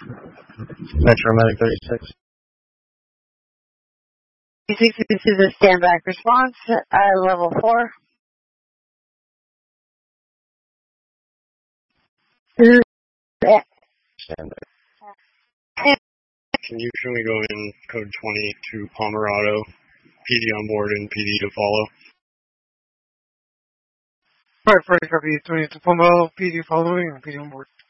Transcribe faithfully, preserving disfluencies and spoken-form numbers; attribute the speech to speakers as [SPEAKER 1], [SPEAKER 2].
[SPEAKER 1] Metro Medic thirty-six.
[SPEAKER 2] thirty-six, this is a standby response, uh, level four.
[SPEAKER 1] Standby.
[SPEAKER 3] Can you can we go in code twenty to Pomerado, P D on board and P D to follow?
[SPEAKER 4] Alright, Friday copy twenty to Pomerado, P D following and P D on board.